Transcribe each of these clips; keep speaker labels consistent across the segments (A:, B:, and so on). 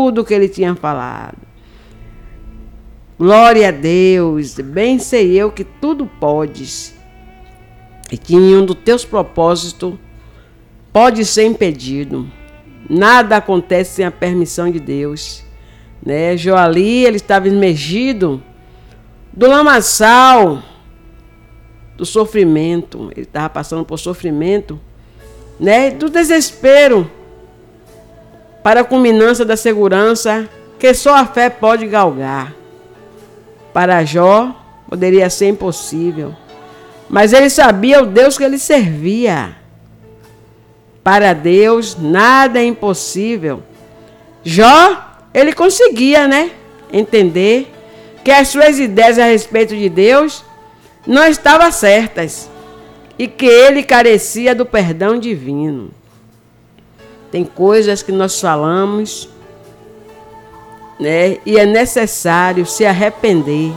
A: tudo que ele tinha falado. Glória a Deus, bem sei eu que tudo podes, e que nenhum dos teus propósitos pode ser impedido. Nada acontece sem a permissão de Deus. Né? Joali, ele estava imergido do lamaçal, do sofrimento. Ele estava passando por sofrimento, né? Do desespero, para a culminância da segurança que só a fé pode galgar. Para Jó, poderia ser impossível, mas ele sabia o Deus que ele servia. Para Deus, nada é impossível. Jó, ele conseguia, né, entender que as suas ideias a respeito de Deus não estavam certas e que ele carecia do perdão divino. Tem coisas que nós falamos, né, e é necessário se arrepender.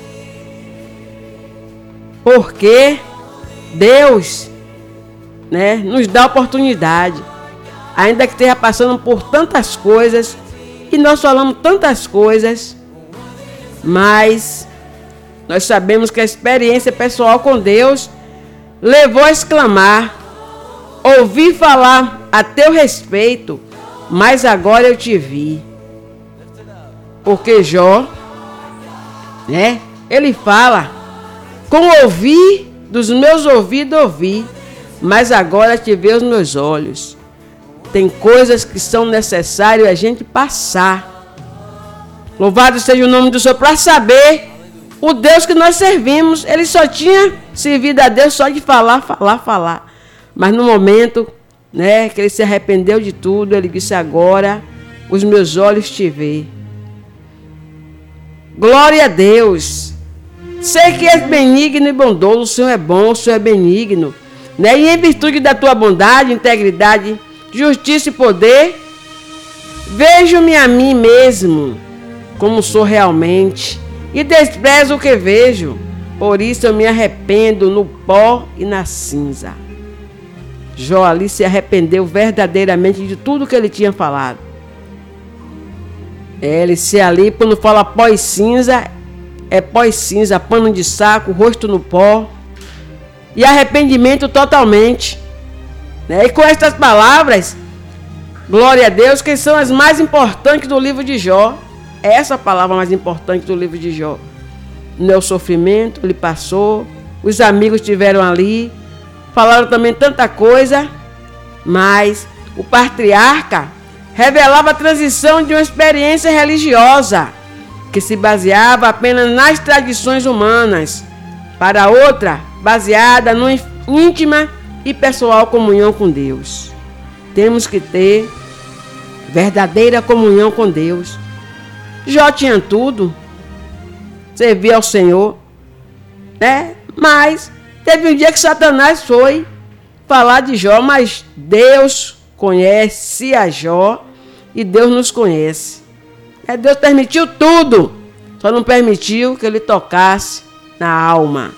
A: Porque Deus, né, nos dá oportunidade, ainda que esteja passando por tantas coisas, e nós falamos tantas coisas, mas nós sabemos que a experiência pessoal com Deus levou a exclamar: ouvi falar a teu respeito, mas agora eu te vi. Porque Jó, né, ele fala: com ouvir dos meus ouvidos ouvi, mas agora te vê os meus olhos. Tem coisas que são necessárias a gente passar. Louvado seja o nome do Senhor, para saber o Deus que nós servimos. Ele só tinha servido a Deus só de falar. Mas no momento, né, que ele se arrependeu de tudo, ele disse: agora os meus olhos te veem. Glória a Deus. Sei que és benigno e bondoso, o Senhor é bom, o Senhor é benigno. Né? E em virtude da tua bondade, integridade, justiça e poder, vejo-me a mim mesmo como sou realmente e desprezo o que vejo. Por isso eu me arrependo no pó e na cinza. Jó ali se arrependeu verdadeiramente de tudo que ele tinha falado. Ele se ali, quando fala pó e cinza, é pó e cinza, pano de saco, rosto no pó. E arrependimento totalmente. Né? E com estas palavras, glória a Deus, que são as mais importantes do livro de Jó. É essa palavra mais importante do livro de Jó. No meu sofrimento, ele passou. Os amigos estiveram ali. Falaram também tanta coisa. Mas o patriarca revelava a transição de uma experiência religiosa que se baseava apenas nas tradições humanas para outra baseada numa íntima e pessoal comunhão com Deus. Temos que ter verdadeira comunhão com Deus. Jó tinha tudo, servia ao Senhor, né? Mas teve um dia que Satanás foi falar de Jó, mas Deus conhece a Jó e Deus nos conhece. Deus permitiu tudo, só não permitiu que ele tocasse na alma.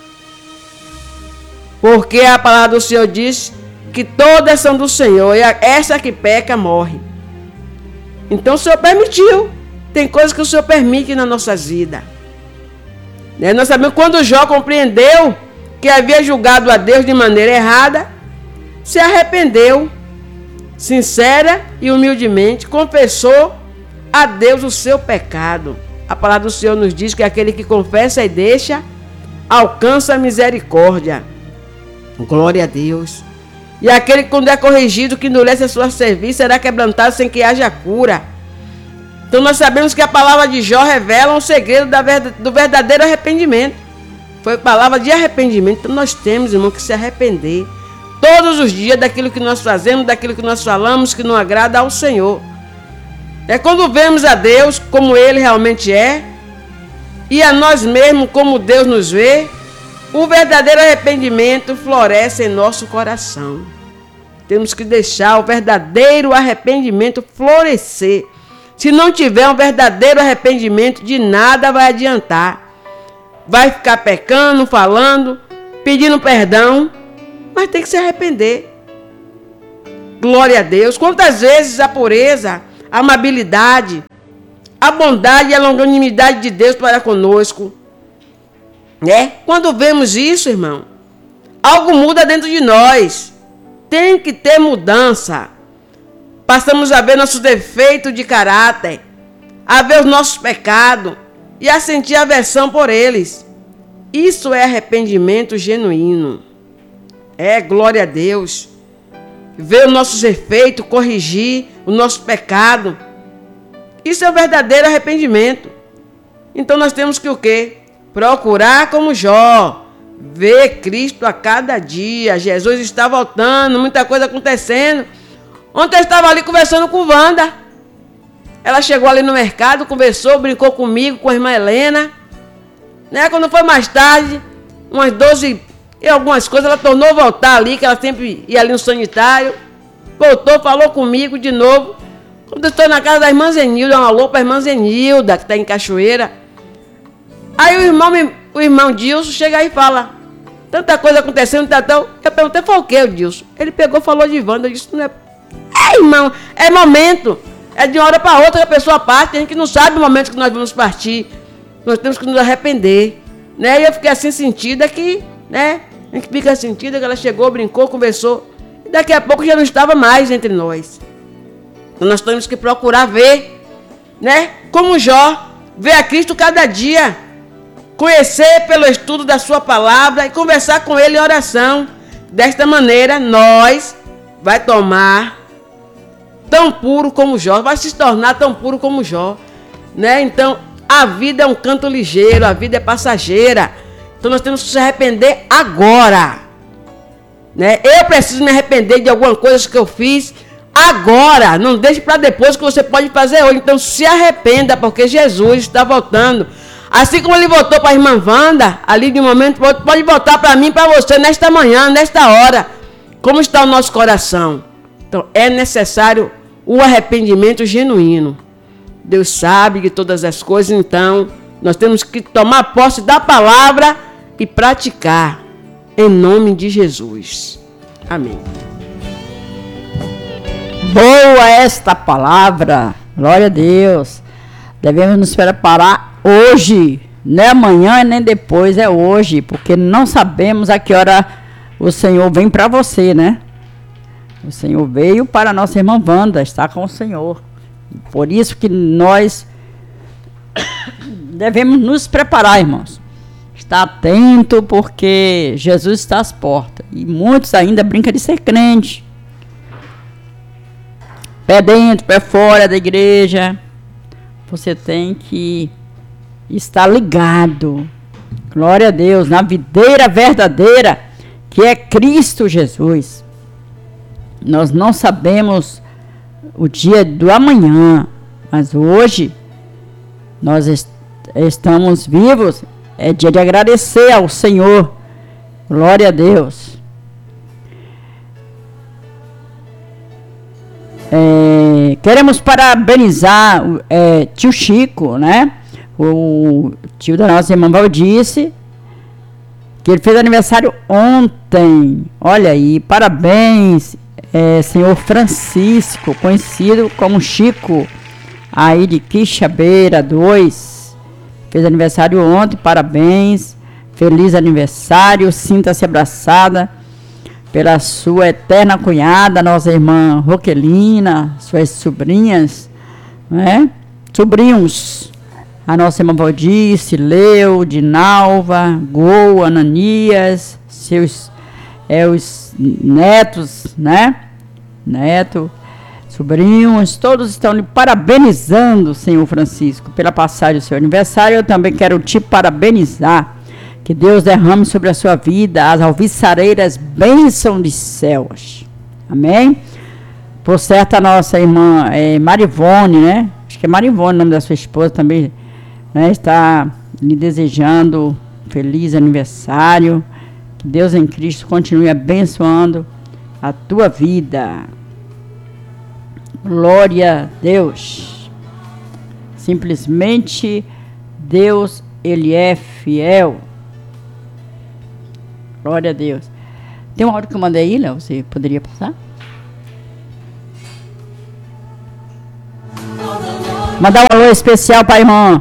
A: Porque a palavra do Senhor diz que todas são do Senhor e essa que peca morre. Então o Senhor permitiu. Tem coisas que o Senhor permite nas nossas vidas. Nós sabemos quando Jó compreendeu que havia julgado a Deus de maneira errada, se arrependeu, sincera e humildemente, confessou a Deus o seu pecado. A palavra do Senhor nos diz que aquele que confessa e deixa, alcança a misericórdia. Glória a Deus. E aquele que quando é corrigido, que endurece a sua cerviz, será quebrantado sem que haja cura. Então nós sabemos que a palavra de Jó revela um segredo do verdadeiro arrependimento. Foi palavra de arrependimento. Então nós temos, irmão, que se arrepender todos os dias daquilo que nós fazemos, daquilo que nós falamos que não agrada ao Senhor. É quando vemos a Deus como Ele realmente é e a nós mesmos como Deus nos vê, o verdadeiro arrependimento floresce em nosso coração. Temos que deixar o verdadeiro arrependimento florescer. Se não tiver um verdadeiro arrependimento, de nada vai adiantar. Vai ficar pecando, falando, pedindo perdão, mas tem que se arrepender. Glória a Deus. Quantas vezes a pureza, a amabilidade, a bondade e a longanimidade de Deus para conosco. Né? Quando vemos isso, irmão, algo muda dentro de nós. Tem que ter mudança. Passamos a ver nossos defeitos de caráter, a ver os nossos pecados e a sentir aversão por eles. Isso é arrependimento genuíno. É, glória a Deus. Ver os nossos defeitos, corrigir o nosso pecado. Isso é o verdadeiro arrependimento. Então nós temos que o quê? Procurar como Jó. Ver Cristo a cada dia. Jesus está voltando, muita coisa acontecendo. Ontem eu estava ali conversando com Wanda. Ela chegou ali no mercado, conversou, brincou comigo, com a irmã Helena. Né? Quando foi mais tarde, umas 12 e algumas coisas, ela tornou voltar ali, que ela sempre ia ali no sanitário. Voltou, falou comigo de novo. Quando eu estou na casa da irmã Zenilda, um alô para a irmã Zenilda, que está em Cachoeira. Aí o irmão Dilson chega aí e fala, tanta coisa acontecendo, então eu perguntei, foi o que, Dilson? Ele pegou e falou de Wanda, eu disse, não é... irmão, é momento, é de uma hora para outra que a pessoa parte, a gente não sabe o momento que nós vamos partir, nós temos que nos arrepender, né? E eu fiquei assim sentida que, né, a gente fica sentida que ela chegou, brincou, conversou, e daqui a pouco já não estava mais entre nós. Então nós temos que procurar ver, né, como Jó, ver a Cristo cada dia, conhecer pelo estudo da sua palavra e conversar com ele em oração. Desta maneira, nós vai tomar tão puro como Jó, vai se tornar tão puro como Jó, né? Então, a vida é um canto ligeiro, a vida é passageira. Então, nós temos que se arrepender agora, né? Eu preciso me arrepender de alguma coisa que eu fiz agora, não deixe para depois, que você pode fazer hoje. Então, se arrependa, porque Jesus está voltando. Assim como ele voltou para a irmã Wanda, ali de um momento para outro, pode voltar para mim e para você nesta manhã, nesta hora. Como está o nosso coração? Então, é necessário o arrependimento genuíno. Deus sabe de todas as coisas, então, nós temos que tomar posse da palavra e praticar, em nome de Jesus. Amém.
B: Boa esta palavra, glória a Deus. Devemos nos preparar hoje, não é amanhã nem depois, é hoje, porque não sabemos a que hora o Senhor vem para você, né? O Senhor veio para a nossa irmã Wanda, está com o Senhor. Por isso que nós devemos nos preparar, irmãos. Estar atento, porque Jesus está às portas. E muitos ainda brincam de ser crente. Pé dentro, pé fora da igreja. Você tem que estar ligado. Glória a Deus, na videira verdadeira, que é Cristo Jesus. Nós não sabemos o dia do amanhã, mas hoje nós estamos vivos, é dia de agradecer ao Senhor. Glória a Deus. Queremos parabenizar tio Chico, né? O tio da nossa irmã Valdice, que ele fez aniversário ontem. Olha aí, parabéns, senhor Francisco, conhecido como Chico, aí de Quixabeira 2. Fez aniversário ontem, parabéns, feliz aniversário, sinta-se abraçada pela sua eterna cunhada, nossa irmã Roquelina, suas sobrinhas, né? Sobrinhos, a nossa irmã Valdice, Leu, Dinalva, Gol, Ananias, seus os netos, né? Neto, sobrinhos, todos estão lhe parabenizando, senhor Francisco, pela passagem do seu aniversário. Eu também quero te parabenizar. Que Deus derrame sobre a sua vida as alviçareiras bênçãos dos céus. Amém? Por certo, a nossa irmã Marivone, né? Acho que é Marivone o nome da sua esposa também, né? Está lhe desejando feliz aniversário. Que Deus em Cristo continue abençoando a tua vida. Glória a Deus. Simplesmente Deus, Ele é fiel. Glória a Deus. Tem uma hora que eu mandei aí, Léo? Você poderia passar?
C: Oh, the Lord
B: Mandar um alô especial para a irmã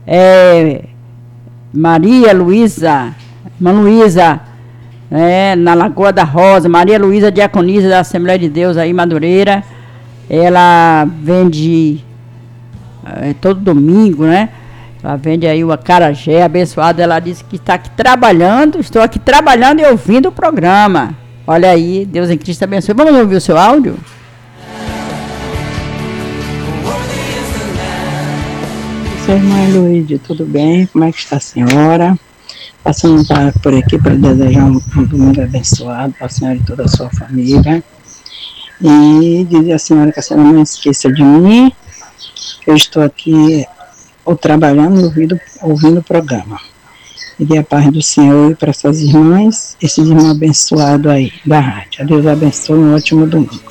B: Maria Luísa, irmã Luísa, na Lagoa da Rosa. Maria Luísa, diaconisa da Assembleia de Deus aí, Madureira. Ela vende todo domingo, né? Ela vende aí o acarajé abençoado. Ela disse que está aqui trabalhando, estou aqui trabalhando e ouvindo o programa. Olha aí, Deus em Cristo abençoe. Vamos ouvir o seu áudio?
C: Sua irmã Luíde, tudo bem? Como é que está a senhora? Passando por aqui para desejar um domingo abençoado para a senhora e toda a sua família. E dizer à senhora que a senhora não esqueça de mim, que eu estou aqui trabalhando, ouvindo o programa. E dê a paz do Senhor para suas irmãs, esses irmãos abençoados aí da rádio. Deus abençoe, um ótimo domingo.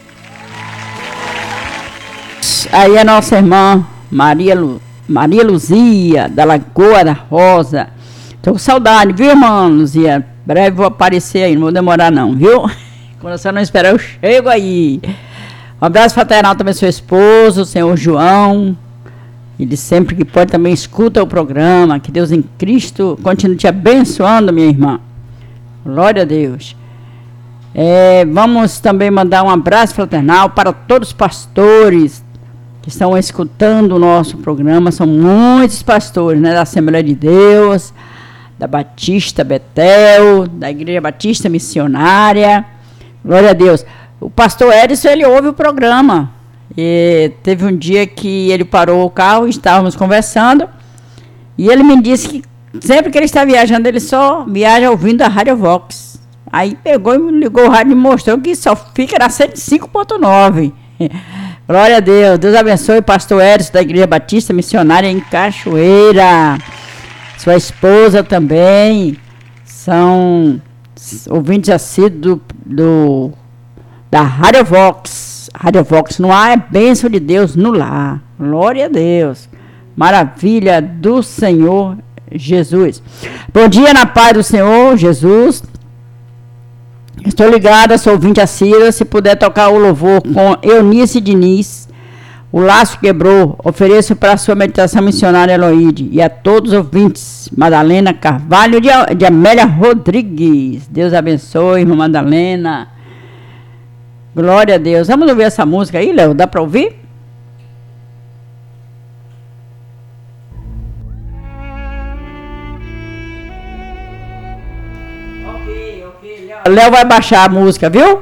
B: Aí a nossa irmã Maria Luzia, da Lagoa da Rosa. Tô com saudade, viu, irmã Luzia? Breve vou aparecer aí, não vou demorar não, viu? Quando você não esperar, eu chego aí. Um abraço fraternal também ao seu esposo, o senhor João. Ele sempre que pode também escuta o programa. Que Deus em Cristo continue te abençoando, minha irmã. Glória a Deus. Vamos também mandar um abraço fraternal para todos os pastores que estão escutando o nosso programa. São muitos pastores, né, da Assembleia de Deus, da Batista Betel, da Igreja Batista Missionária. Glória a Deus. O pastor Edson, ele ouve o programa. E teve um dia que ele parou o carro, estávamos conversando, e ele me disse que sempre que ele está viajando, ele só viaja ouvindo a Rádio Vox. Aí pegou e me ligou o rádio e mostrou que só fica na 105.9. Glória a Deus. Deus abençoe o pastor Edson da Igreja Batista Missionária em Cachoeira. Sua esposa também são ouvintes assíduos da Rádio Vox. Rádio Vox no ar é bênção de Deus no lar. Glória a Deus. Maravilha do Senhor Jesus. Bom dia na paz do Senhor Jesus. Estou ligada, sou ouvinte assídua. Se puder tocar o louvor com Eunice Diniz, O Laço Quebrou, ofereço para a sua meditação missionária Eloíde e a todos os ouvintes. Madalena Carvalho de Amélia Rodrigues. Deus abençoe, irmã Madalena. Glória a Deus. Vamos ouvir essa música aí, Léo? Dá para ouvir? Ok. Léo vai baixar a música, viu?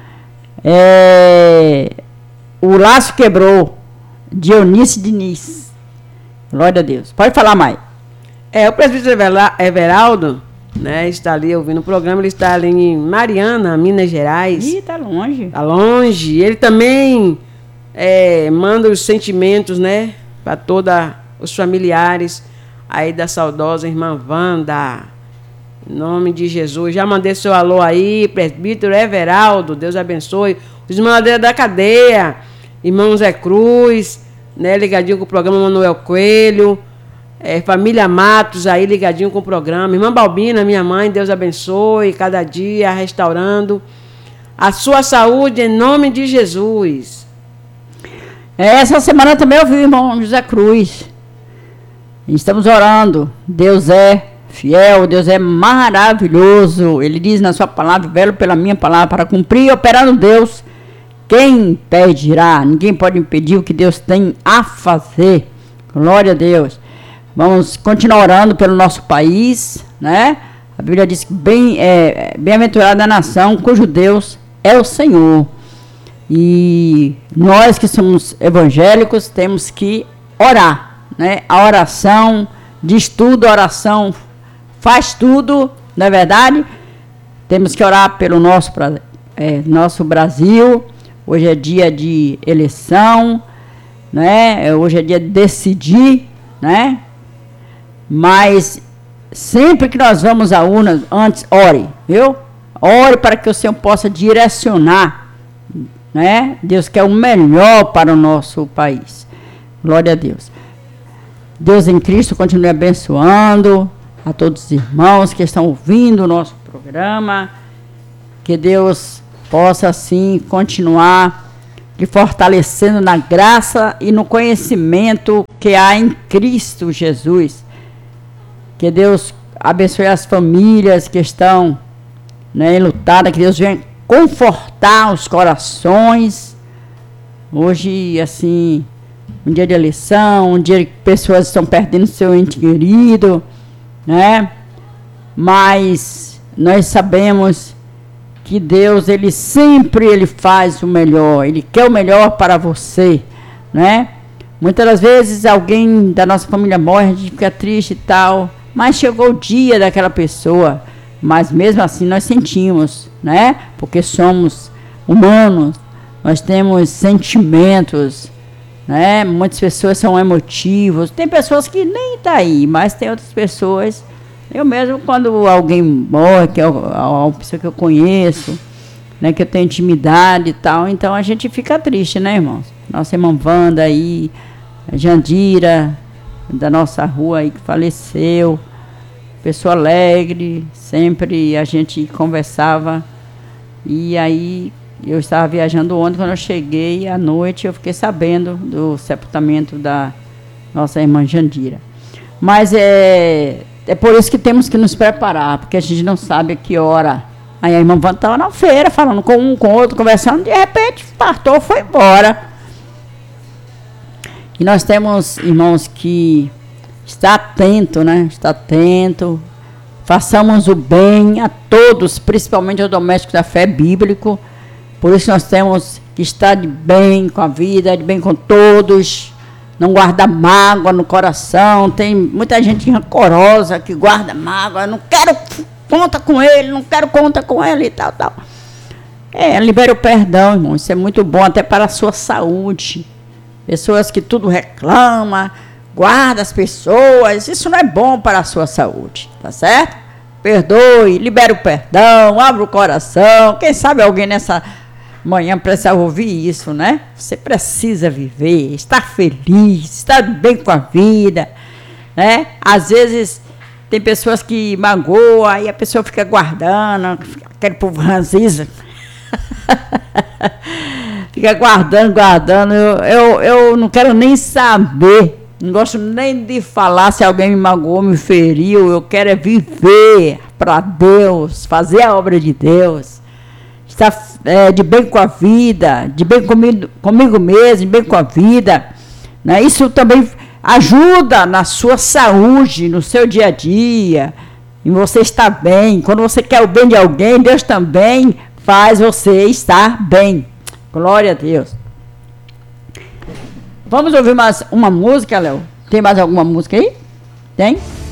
B: O Laço Quebrou, de Eunice Diniz. Glória a Deus. Pode falar mais.
A: O presbítero Everaldo, né, está ali ouvindo o programa. Ele está ali em Mariana, Minas Gerais.
B: Ih, tá longe.
A: Está longe. Ele também manda os sentimentos, né, para todos os familiares aí da saudosa irmã Wanda. Em nome de Jesus. Já mandei seu alô aí, presbítero Everaldo. Deus abençoe. Os irmãos da cadeia, irmão Zé Cruz, né, ligadinho com o programa Manuel Coelho. Família Matos aí ligadinho com o programa. Irmã Balbina, minha mãe, Deus abençoe. Cada dia restaurando a sua saúde em nome de Jesus.
B: Essa semana também eu vi o irmão José Cruz. Estamos orando. Deus é fiel, Deus é maravilhoso. Ele diz na sua palavra: velo pela minha palavra para cumprir, operando Deus. Quem impedirá? Ninguém pode impedir o que Deus tem a fazer. Glória a Deus. Vamos continuar orando pelo nosso país, né? A Bíblia diz que bem-aventurada a nação cujo Deus é o Senhor. E nós que somos evangélicos temos que orar, né? A oração diz tudo, a oração faz tudo, não é verdade? Temos que orar pelo nosso Brasil. Hoje é dia de eleição, né? Hoje é dia de decidir, né? Mas sempre que nós vamos à urna, antes ore, viu? Ore para que o Senhor possa direcionar, né? Deus quer o melhor para o nosso país. Glória a Deus. Deus em Cristo continue abençoando a todos os irmãos que estão ouvindo o nosso programa. Que Deus possa, assim, continuar lhe fortalecendo na graça e no conhecimento que há em Cristo Jesus. Que Deus abençoe as famílias que estão, né, enlutadas, que Deus venha confortar os corações. Hoje, assim, um dia de eleição, um dia que pessoas estão perdendo seu ente querido, né? Mas nós sabemos que Deus, Ele sempre faz o melhor, Ele quer o melhor para você, né? Muitas das vezes alguém da nossa família morre, a gente fica triste e tal, mas chegou o dia daquela pessoa, mas mesmo assim nós sentimos, né? Porque somos humanos, nós temos sentimentos, né? Muitas pessoas são emotivos, tem pessoas que nem tá aí, mas tem outras pessoas. Eu mesmo, quando alguém morre, que é uma pessoa que eu conheço, né, que eu tenho intimidade e tal, então a gente fica triste, né, irmãos? Nossa irmã Wanda aí, a Jandira, da nossa rua aí, que faleceu, pessoa alegre, sempre a gente conversava, e aí eu estava viajando ontem, quando eu cheguei à noite, eu fiquei sabendo do sepultamento da nossa irmã Jandira. Mas é por isso que temos que nos preparar, porque a gente não sabe a que hora. Aí a irmã Wanda estava na feira, falando com um, com outro, conversando, de repente partou, foi embora. E nós temos, irmãos, que estar atento, né? Estar atento, façamos o bem a todos, principalmente aos domésticos da fé bíblico. Por isso nós temos que estar de bem com a vida, de bem com todos, não guardar mágoa no coração. Tem muita gente rancorosa que guarda mágoa, não quero conta com ele, não quero conta com ele e tal, tal. Libera o perdão, irmão, isso é muito bom até para a sua saúde. Pessoas que tudo reclamam, guarda as pessoas, isso não é bom para a sua saúde, tá certo? Perdoe, libera o perdão, abra o coração. Quem sabe alguém nessa manhã precisa ouvir isso, né? Você precisa viver, estar feliz, estar bem com a vida, né? Às vezes tem pessoas que magoam, aí a pessoa fica guardando, aquele povo ranziza. Fica guardando. Eu não quero nem saber. Não gosto nem de falar se alguém me magoou, me feriu. Eu quero é viver para Deus, fazer a obra de Deus, estar de bem com a vida, de bem comigo mesmo, de bem com a vida, né? Isso também ajuda na sua saúde, no seu dia a dia, em você estar bem. Quando você quer o bem de alguém, Deus também faz você estar bem. Glória a Deus. Vamos ouvir mais uma música, Léo? Tem mais alguma música aí? Tem?